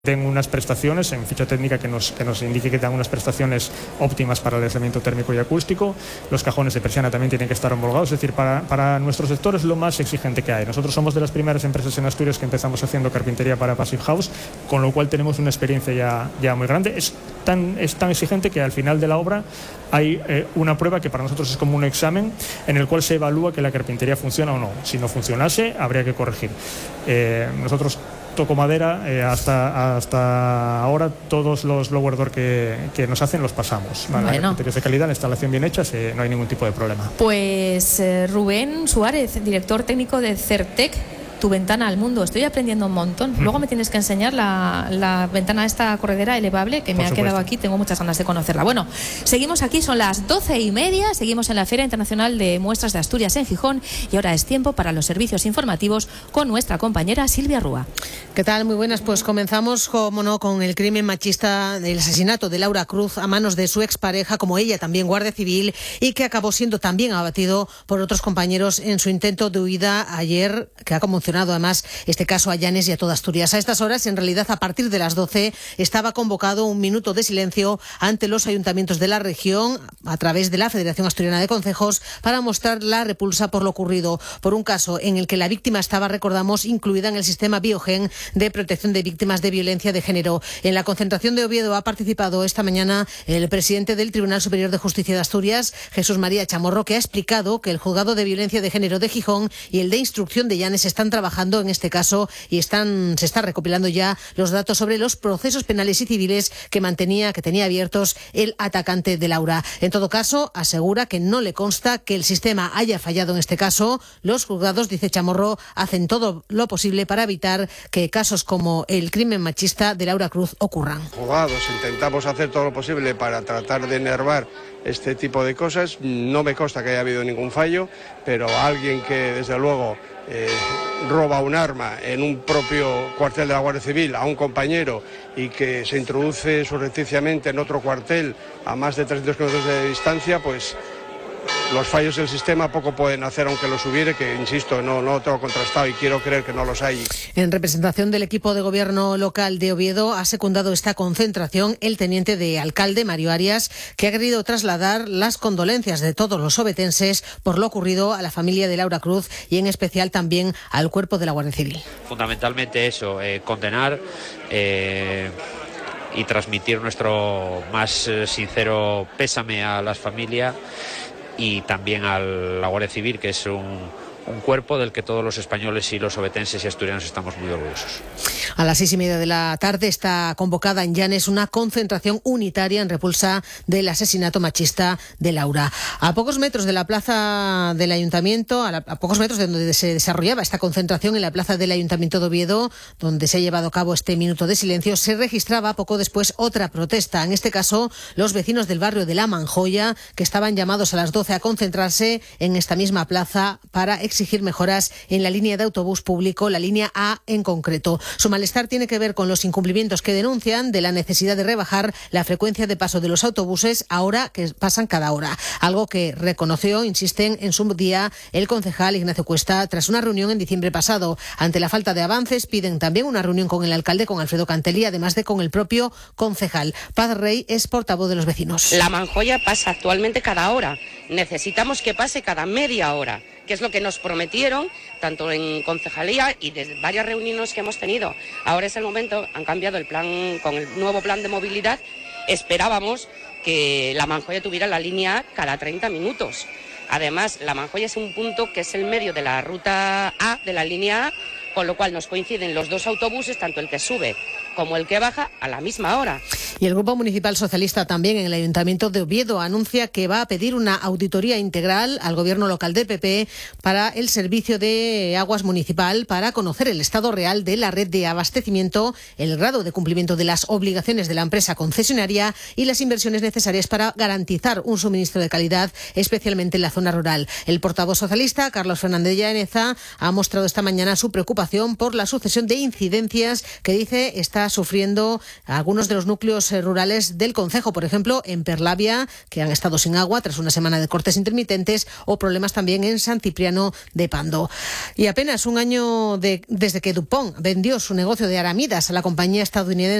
den unas prestaciones en ficha técnica que nos indique que dan unas prestaciones óptimas para el aislamiento térmico y acústico. Los cajones de persiana también tienen que estar homologados, es decir, para nuestro sector es lo más exigente que hay. Nosotros somos de las primeras empresas en Asturias que empezamos haciendo carpintería para Passive House, con lo cual tenemos una experiencia ya muy grande. Es tan exigente que al final de la obra hay una prueba que para nosotros es como un examen en el cual se evalúa que la carpintería funciona o no. Si no funcionase, habría que corregir. Nosotros toco madera, hasta ahora todos los lower door que nos hacen los pasamos. Bueno. La carpintería de calidad, la instalación bien hecha, no hay ningún tipo de problema. Pues Rubén Suárez, director técnico de Certec, tu ventana al mundo. Estoy aprendiendo un montón. Luego me tienes que enseñar la ventana esta corredera elevable que me ha quedado aquí. Tengo muchas ganas de conocerla. Bueno, seguimos aquí, son las 12:30. Seguimos en la Feria Internacional de Muestras de Asturias en Gijón y ahora es tiempo para los servicios informativos con nuestra compañera Silvia Rúa. ¿Qué tal? Muy buenas. Pues comenzamos, como no, con el crimen machista del asesinato de Laura Cruz a manos de su expareja, como ella también guardia civil, y que acabó siendo también abatido por otros compañeros en su intento de huida ayer, que ha conmocionado además este caso a Llanes y a toda Asturias. A estas horas, en realidad a partir de las 12, estaba convocado un minuto de silencio ante los ayuntamientos de la región a través de la Federación Asturiana de Concejos para mostrar la repulsa por lo ocurrido, por un caso en el que la víctima estaba, recordamos, incluida en el sistema Biogen de protección de víctimas de violencia de género. En la concentración de Oviedo ha participado esta mañana el presidente del Tribunal Superior de Justicia de Asturias, Jesús María Chamorro, que ha explicado que el juzgado de violencia de género de Gijón y el de instrucción de Llanes están trabajando en este caso y se está recopilando ya los datos sobre los procesos penales y civiles que tenía abiertos el atacante de Laura. En todo caso, asegura que no le consta que el sistema haya fallado en este caso. Los juzgados, dice Chamorro, hacen todo lo posible para evitar que casos como el crimen machista de Laura Cruz ocurran. Juzgados, intentamos hacer todo lo posible para tratar de enervar este tipo de cosas. No me consta que haya habido ningún fallo, pero alguien que desde luego roba un arma en un propio cuartel de la Guardia Civil a un compañero y que se introduce surrepticiamente en otro cuartel a más de 300 kilómetros de distancia, pues los fallos del sistema poco pueden hacer, aunque los hubiere, que insisto, no lo tengo contrastado y quiero creer que no los hay. En representación del equipo de gobierno local de Oviedo ha secundado esta concentración el teniente de alcalde, Mario Arias, que ha querido trasladar las condolencias de todos los ovetenses por lo ocurrido a la familia de Laura Cruz y en especial también al cuerpo de la Guardia Civil. Fundamentalmente eso, condenar y transmitir nuestro más sincero pésame a las familias y también a la Guardia Civil, que es un cuerpo del que todos los españoles y los ovetenses y asturianos estamos muy orgullosos. A las 6:30 de la tarde está convocada en Llanes una concentración unitaria en repulsa del asesinato machista de Laura. A pocos metros de la plaza del Ayuntamiento, a pocos metros de donde se desarrollaba esta concentración en la plaza del Ayuntamiento de Oviedo, donde se ha llevado a cabo este minuto de silencio, se registraba poco después otra protesta. En este caso, los vecinos del barrio de La Manjoya, que estaban llamados a las 12 a concentrarse en esta misma plaza para exigir mejoras en la línea de autobús público, la línea A en concreto. Su malestar tiene que ver con los incumplimientos que denuncian de la necesidad de rebajar la frecuencia de paso de los autobuses ahora que pasan cada hora. Algo que reconoció, insisten, en su día el concejal Ignacio Cuesta tras una reunión en diciembre pasado. Ante la falta de avances, piden también una reunión con el alcalde, con Alfredo Cantelí, además de con el propio concejal. Paz Rey es portavoz de los vecinos. La Manjoya pasa actualmente cada hora. Necesitamos que pase cada media hora, que es lo que nos prometieron, tanto en concejalía y de varias reuniones que hemos tenido. Ahora es el momento, han cambiado el plan, con el nuevo plan de movilidad, esperábamos que la Manjoya tuviera la línea A cada 30 minutos. Además, la Manjoya es un punto que es el medio de la ruta A, de la línea A, con lo cual nos coinciden los dos autobuses, tanto el que sube como el que baja, a la misma hora. Y el Grupo Municipal Socialista también en el Ayuntamiento de Oviedo anuncia que va a pedir una auditoría integral al Gobierno local del PP para el servicio de aguas municipal para conocer el estado real de la red de abastecimiento, el grado de cumplimiento de las obligaciones de la empresa concesionaria y las inversiones necesarias para garantizar un suministro de calidad, especialmente en la zona rural. El portavoz socialista, Carlos Fernández Llaneza, ha mostrado esta mañana su preocupación por la sucesión de incidencias que dice está sufriendo algunos de los núcleos puntos rurales del concejo, por ejemplo, en Perlavia, que han estado sin agua tras una semana de cortes intermitentes, o problemas también en San Cipriano de Pando. Y apenas un año desde que DuPont vendió su negocio de aramidas a la compañía estadounidense